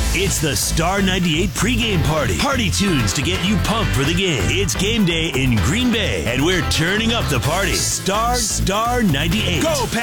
It's the Star 98 pregame party. Party tunes to get you pumped for the game. It's game day in Green Bay, and we're turning up the party. Star 98. Go, Pack!